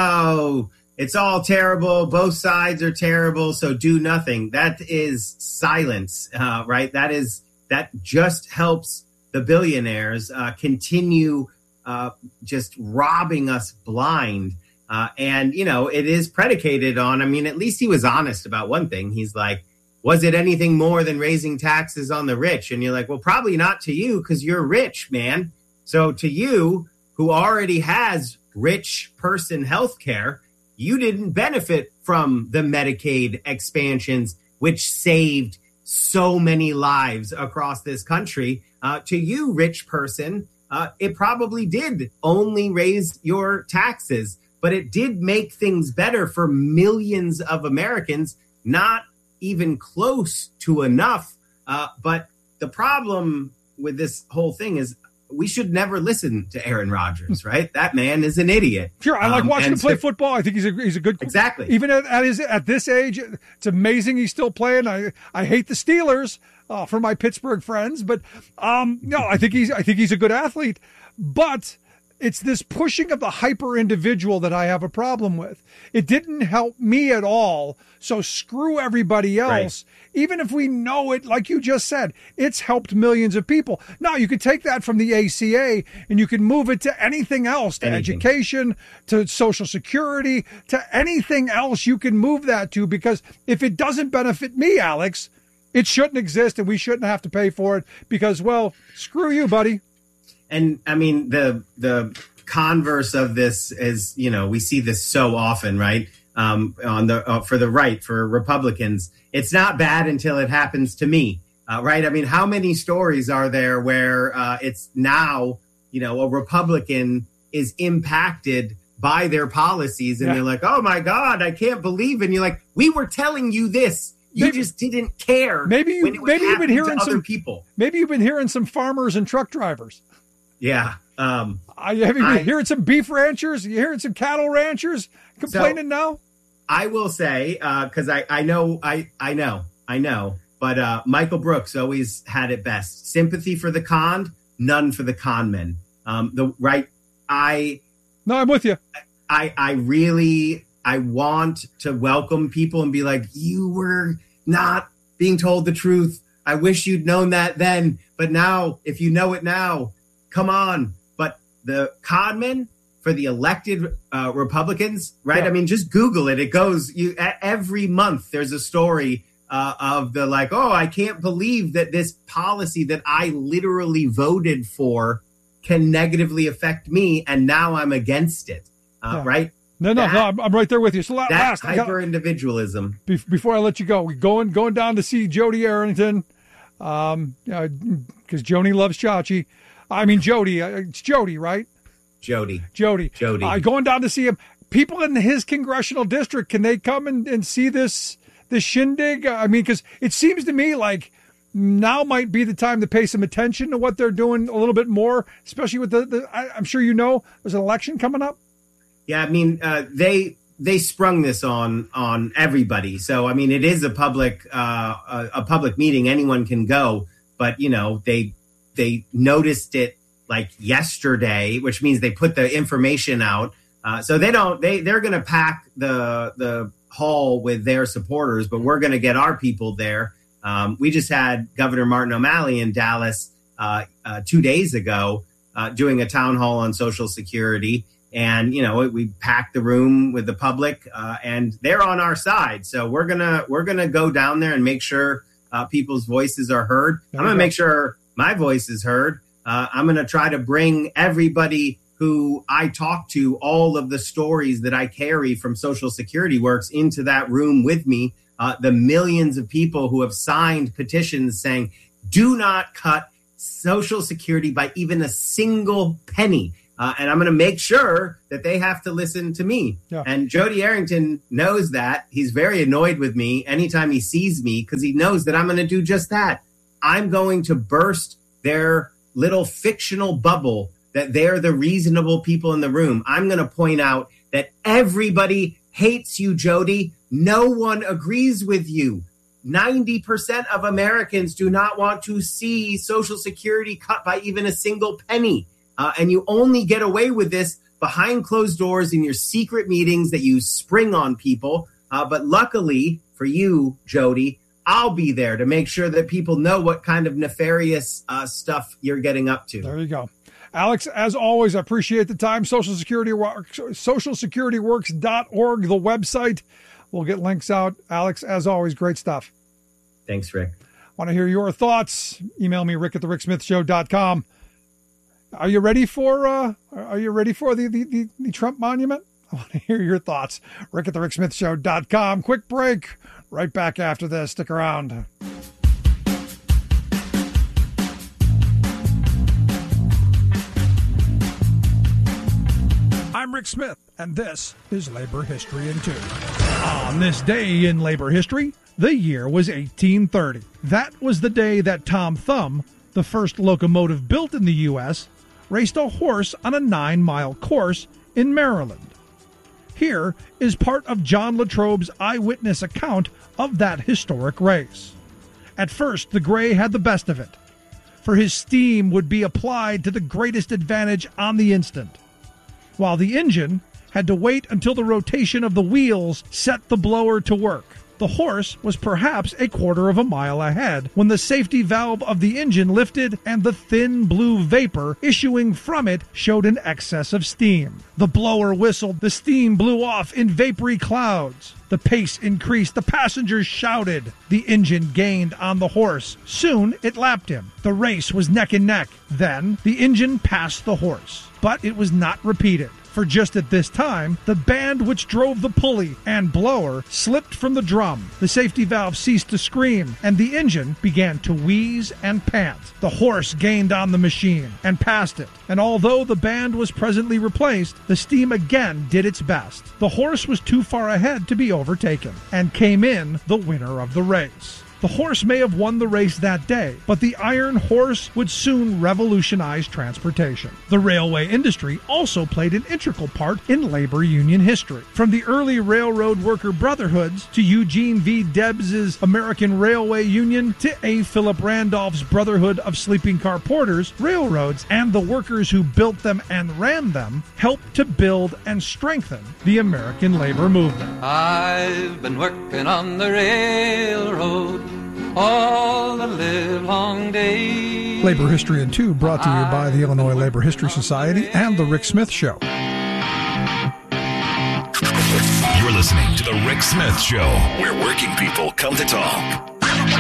oh, it's all terrible. Both sides are terrible. So do nothing. That is silence, uh, right? That is that just helps the billionaires uh, continue uh, just robbing us blind. Uh, and, you know, it is predicated on, I mean, at least he was honest about one thing. He's like, was it anything more than raising taxes on the rich? And you're like, well, probably not to you because you're rich, man. So to you, who already has rich person health care, you didn't benefit from the Medicaid expansions, which saved so many lives across this country. Uh, to you, rich person, uh, it probably did only raise your taxes, but it did make things better for millions of Americans, not even close to enough. Uh, but the problem with this whole thing is we should never listen to Aaron Rodgers, right? That man is an idiot. Sure, I like um, watching him play so, football. I think he's a he's a good exactly. Even at, at his at this age, it's amazing he's still playing. I I hate the Steelers uh, for my Pittsburgh friends, but um, no, I think he's I think he's a good athlete. But it's this pushing of the hyper individual that I have a problem with. It didn't help me at all. So screw everybody else. Right. Even if we know it, like you just said, it's helped millions of people. Now you could take that from the A C A and you can move it to anything else, to anything. Education, to Social Security, to anything else you can move that to, because if it doesn't benefit me, Alex, it shouldn't exist and we shouldn't have to pay for it because, well, screw you, buddy. And I mean, the the converse of this is, you know, we see this so often, right? Um, on the uh, for the right, for Republicans, it's not bad until it happens to me, uh, right? I mean, how many stories are there where uh, it's now, you know, a Republican is impacted by their policies and yeah. they're like, oh, my God, I can't believe it. And you're like, we were telling you this. You maybe, just didn't care. Maybe you, maybe you've been hearing some people. Maybe you've been hearing some farmers and truck drivers. Yeah. Um, I, have you been I, hearing some beef ranchers? You hearing some cattle ranchers complaining so now? I will say, because uh, I, I know, I, I know, I know, but uh, Michael Brooks always had it best. Sympathy for the conned, none for the con men. Um, the right. I. No, I'm with you. I, I really, I want to welcome people and be like, you were not being told the truth. I wish you'd known that then. But now, if you know it now, come on. But the con men for the elected uh, Republicans, right? Yeah. I mean, just Google it. It goes you every month. There's a story uh, of the like, oh, I can't believe that this policy that I literally voted for can negatively affect me. And now I'm against it. Uh, yeah. Right. No, no, that, no. I'm, I'm right there with you. So that last hyper individualism. Be, before I let you go, we going going down to see Jody Arrington, um, because uh, Joni loves Chachi. I mean, Jody. Uh, it's Jody, right? Jody. Jody. Jody. Uh, going down to see him. People in his congressional district, can they come and, and see this this shindig? Uh, I mean, because it seems to me like now might be the time to pay some attention to what they're doing a little bit more, especially with the, the I, I'm sure you know, there's an election coming up. Yeah, I mean, uh, they they sprung this on on everybody. So, I mean, it is a public uh, a, a public meeting. Anyone can go. But, you know, they they noticed it like yesterday, which means they put the information out. Uh, so they don't they they're going to pack the the hall with their supporters. But we're going to get our people there. Um, we just had Governor Martin O'Malley in Dallas uh, uh, two days ago uh, doing a town hall on Social Security. And, you know, we packed the room with the public uh, and they're on our side. So we're going to we're going to go down there and make sure uh, people's voices are heard. I'm going to make sure my voice is heard. Uh, I'm going to try to bring everybody who I talk to, all of the stories that I carry from Social Security Works into that room with me. Uh, the millions of people who have signed petitions saying, do not cut Social Security by even a single penny. Uh, and I'm going to make sure that they have to listen to me. Yeah. And Jody Arrington knows that. He's very annoyed with me anytime he sees me because he knows that I'm going to do just that. I'm going to burst their little fictional bubble that they're the reasonable people in the room. I'm going to point out that everybody hates you, Jody. No one agrees with you. ninety percent of Americans do not want to see Social Security cut by even a single penny. Uh, and you only get away with this behind closed doors in your secret meetings that you spring on people. Uh, but luckily for you, Jody, I'll be there to make sure that people know what kind of nefarious uh, stuff you're getting up to. There you go. Alex, as always, I appreciate the time. Social Security Works, social security works dot org, the website. We'll get links out. Alex, as always, great stuff. Thanks, Rick. Want to hear your thoughts? Email me, rick at the rick smith show dot com. Are you ready for uh, are you ready for the, the, the, the Trump monument? I want to hear your thoughts. Rick at the rick smith show dot com. Quick break. Right back after this. Stick around. I'm Rick Smith, and this is Labor History in Two. On this day in labor history, the year was eighteen thirty. That was the day that Tom Thumb, the first locomotive built in the U S, raced a horse on a nine-mile course in Maryland. Here is part of John Latrobe's eyewitness account of that historic race. At first, the gray had the best of it, for his steam would be applied to the greatest advantage on the instant, while the engine had to wait until the rotation of the wheels set the blower to work. The horse was perhaps a quarter of a mile ahead when the safety valve of the engine lifted and the thin blue vapor issuing from it showed an excess of steam. The blower whistled, the steam blew off in vapory clouds. The pace increased, the passengers shouted. The engine gained on the horse. Soon it lapped him. The race was neck and neck. Then the engine passed the horse. But it was not repeated. For just at this time, the band which drove the pulley and blower slipped from the drum. The safety valve ceased to scream, and the engine began to wheeze and pant. The horse gained on the machine and passed it, and although the band was presently replaced, the steam again did its best. The horse was too far ahead to be overtaken, and came in the winner of the race. The horse may have won the race that day, but the iron horse would soon revolutionize transportation. The railway industry also played an integral part in labor union history. From the early railroad worker brotherhoods to Eugene V. Debs's American Railway Union to A. Philip Randolph's Brotherhood of Sleeping Car Porters, railroads and the workers who built them and ran them helped to build and strengthen the American labor movement. I've been working on the railroad all the live long day. Labor History in Two, brought to you by the Illinois Labor History Society and The Rick Smith Show. You're listening to The Rick Smith Show, where working people come to talk.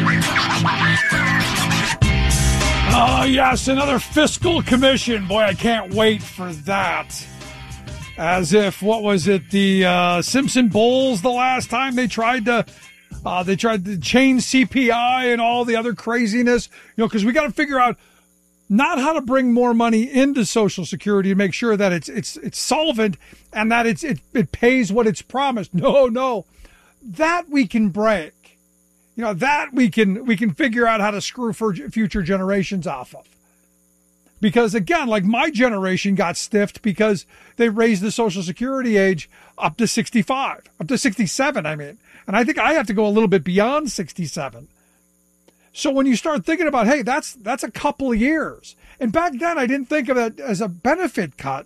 Oh, yes, another fiscal commission. Boy, I can't wait for that. As if, what was it, the uh, Simpson Bowls the last time they tried to Uh, they tried to change C P I and all the other craziness, you know, because we got to figure out not how to bring more money into Social Security to make sure that it's it's it's solvent and that it's it, it pays what it's promised. No, no, that we can break. You know, that we can we can figure out how to screw for future generations off of. Because again, like my generation got stiffed because they raised the Social Security age up to sixty-five, up to sixty-seven, I mean. And I think I have to go a little bit beyond sixty-seven. So when you start thinking about, hey, that's that's a couple of years. And back then I didn't think of it as a benefit cut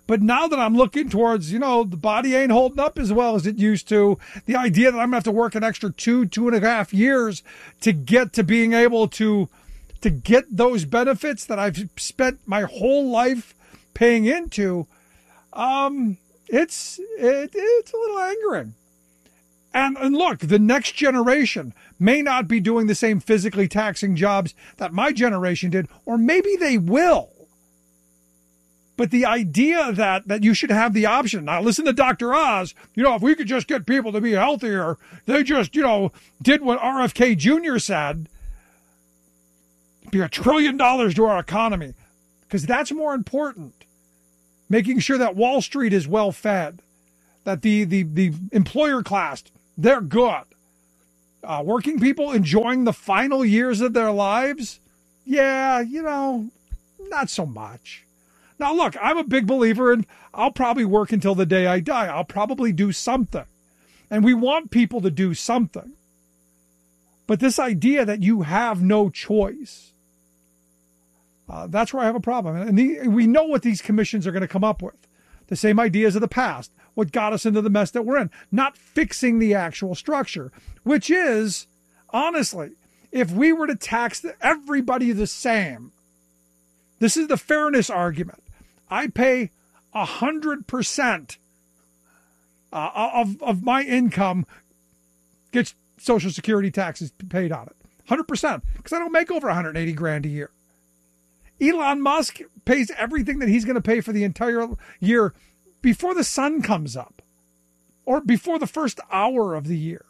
But now that I'm looking towards, you know, the body ain't holding up as well as it used to, the idea that I'm going to have to work an extra two, two and a half years to get to being able to, to get those benefits that I've spent my whole life paying into, um, it's, it, it's a little angering. And, and look, the next generation may not be doing the same physically taxing jobs that my generation did, or maybe they will. But the idea that, that you should have the option, now listen to Doctor Oz, you know, if we could just get people to be healthier, they just, you know, did what R F K Junior said, it'd be a trillion dollars to our economy. Because that's more important. Making sure that Wall Street is well fed, that the, the, the employer class, they're good. Uh, working people enjoying the final years of their lives, yeah, you know, not so much. Now, look, I'm a big believer in I'll probably work until the day I die. I'll probably do something. And we want people to do something. But this idea that you have no choice, uh, that's where I have a problem. And the, we know what these commissions are going to come up with. The same ideas of the past, what got us into the mess that we're in, not fixing the actual structure, which is, honestly, if we were to tax everybody the same, this is the fairness argument. I pay one hundred percent uh, of, of my income gets Social Security taxes paid on it. one hundred percent, because I don't make over one hundred eighty grand a year. Elon Musk pays everything that he's going to pay for the entire year before the sun comes up or before the first hour of the year.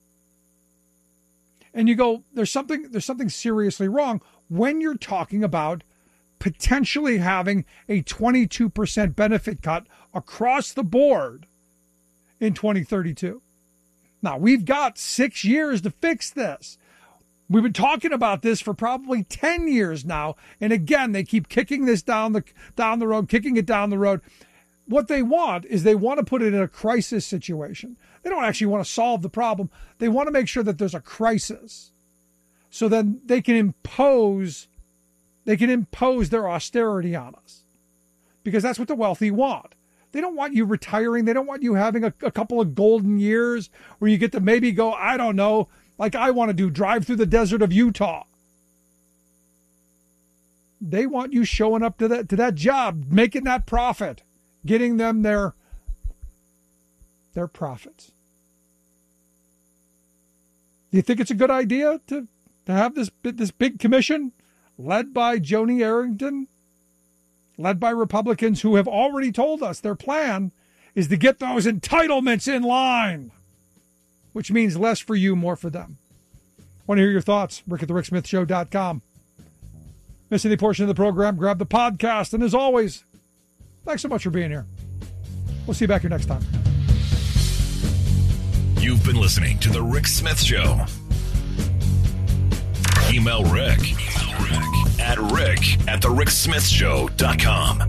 And you go, there's something, there's something seriously wrong when you're talking about potentially having a twenty-two percent benefit cut across the board in twenty thirty-two. Now, we've got six years to fix this. We've been talking about this for probably ten years now. And again, they keep kicking this down the down the road, kicking it down the road. What they want is they want to put it in a crisis situation. They don't actually want to solve the problem. They want to make sure that there's a crisis. So then they can impose They can impose their austerity on us because that's what the wealthy want. They don't want you retiring. They don't want you having a, a couple of golden years where you get to maybe go, I don't know, like I want to do, drive through the desert of Utah. They want you showing up to that, to that job, making that profit, getting them their, their profits. Do you think it's a good idea to, to have this, this big commission led by Joni Arrington, led by Republicans who have already told us their plan is to get those entitlements in line, which means less for you, more for them. Want to hear your thoughts? Rick at the Rick Smith Show dot com. Miss any portion of the program, grab the podcast. And as always, thanks so much for being here. We'll see you back here next time. You've been listening to The Rick Smith Show. Email Rick, Email Rick at rick at the rick smith show dot com.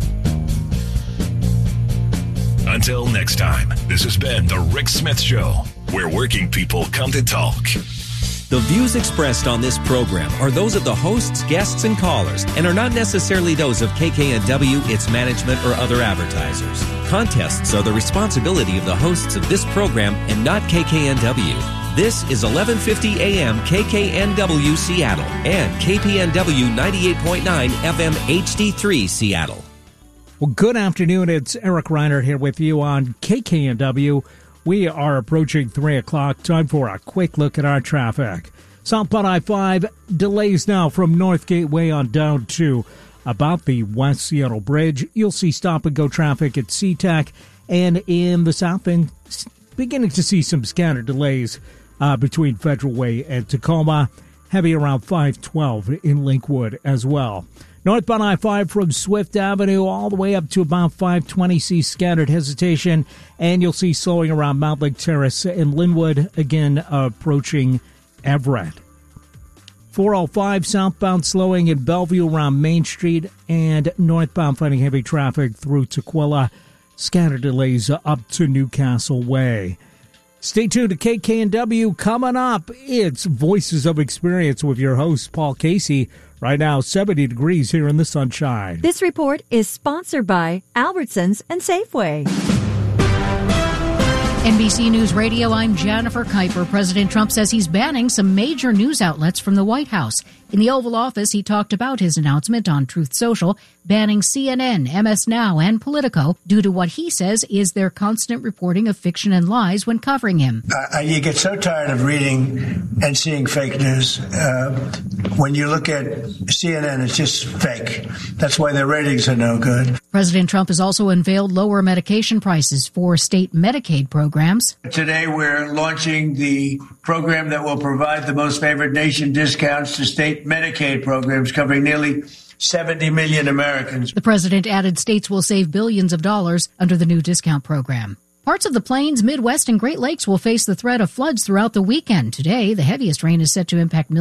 Until next time, this has been The Rick Smith Show, where working people come to talk. The views expressed on this program are those of the hosts, guests, and callers, and are not necessarily those of K K N W, its management, or other advertisers. Contests are the responsibility of the hosts of this program and not K K N W. This is eleven fifty A M K K N W Seattle and K P N W ninety-eight point nine F M H D three Seattle. Well, good afternoon. It's Eric Reiner here with you on K K N W. We are approaching three o'clock. Time for a quick look at our traffic. Southbound I five delays now from North Gateway on down to about the West Seattle Bridge. You'll see stop-and-go traffic at SeaTac, and in the south end, beginning to see some scattered delays uh, between Federal Way and Tacoma. Heavy around five twelve in Linkwood as well. Northbound I five from Swift Avenue all the way up to about five twenty, see scattered hesitation, and you'll see slowing around Mount Lake Terrace and Linwood, again uh, approaching Everett. four oh five southbound slowing in Bellevue around Main Street, and northbound finding heavy traffic through Tukwila. Scattered delays up to Newcastle Way. Stay tuned to K K N W. Coming up, it's Voices of Experience with your host, Paul Casey. Right now, seventy degrees here in the sunshine. This report is sponsored by Albertsons and Safeway. N B C News Radio, I'm Jennifer Kuiper. President Trump says he's banning some major news outlets from the White House. In the Oval Office, he talked about his announcement on Truth Social, banning C N N, M S Now, and Politico due to what he says is their constant reporting of fiction and lies when covering him. Uh, you get so tired of reading and seeing fake news. Uh, when you look at C N N, it's just fake. That's why their ratings are no good. President Trump has also unveiled lower medication prices for state Medicaid programs. Today, we're launching the program that will provide the most favored nation discounts to state Medicaid programs covering nearly seventy million Americans. The president added states will save billions of dollars under the new discount program. Parts of the Plains, Midwest, and Great Lakes will face the threat of floods throughout the weekend. Today, the heaviest rain is set to impact millions.